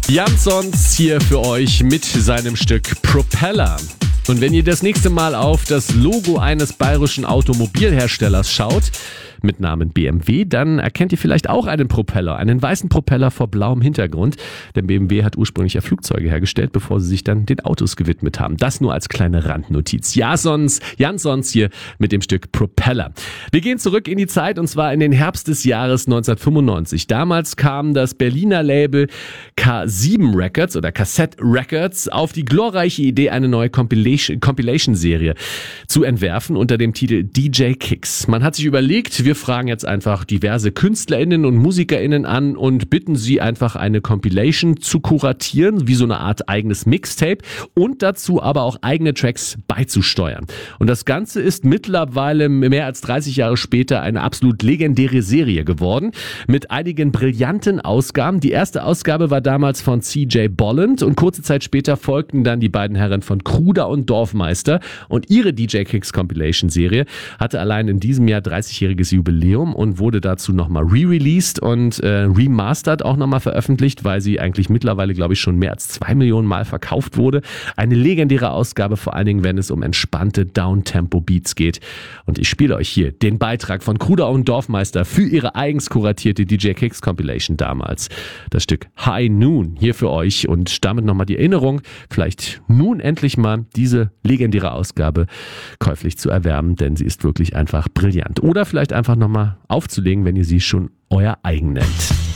Jansons hier für euch mit seinem Stück Propeller. Und wenn ihr das nächste Mal auf das Logo eines bayerischen Automobilherstellers schaut, mit Namen BMW, dann erkennt ihr vielleicht auch einen Propeller, einen weißen Propeller vor blauem Hintergrund. Denn BMW hat ursprünglich ja Flugzeuge hergestellt, bevor sie sich dann den Autos gewidmet haben. Das nur als kleine Randnotiz. Jansons hier mit dem Stück Propeller. Wir gehen zurück in die Zeit und zwar in den Herbst des Jahres 1995. Damals kam das Berliner Label K7 Records oder Cassette Records auf die glorreiche Idee, eine neue Compilation-Serie zu entwerfen unter dem Titel DJ Kicks. Man hat sich überlegt, wir fragen jetzt einfach diverse KünstlerInnen und MusikerInnen an und bitten sie einfach eine Compilation zu kuratieren, wie so eine Art eigenes Mixtape und dazu aber auch eigene Tracks beizusteuern. Und das Ganze ist mittlerweile mehr als 30 Jahre später eine absolut legendäre Serie geworden mit einigen brillanten Ausgaben. Die erste Ausgabe war damals von CJ Bolland und kurze Zeit später folgten dann die beiden Herren von Kruder und Dorfmeister und ihre DJ Kicks Compilation Serie hatte allein in diesem Jahr 30-jähriges Jubiläum und wurde dazu nochmal re-released und remastered auch nochmal veröffentlicht, weil sie eigentlich mittlerweile, glaube ich, schon mehr als 2 Millionen Mal verkauft wurde. Eine legendäre Ausgabe, vor allen Dingen, wenn es um entspannte Downtempo-Beats geht. Und ich spiele euch hier den Beitrag von Kruder und Dorfmeister für ihre eigens kuratierte DJ Kicks Compilation damals. Das Stück High Noon hier für euch und damit nochmal die Erinnerung, vielleicht nun endlich mal diese legendäre Ausgabe käuflich zu erwerben, denn sie ist wirklich einfach brillant. Oder vielleicht einfach nochmal aufzulegen, wenn ihr sie schon euer eigen nennt.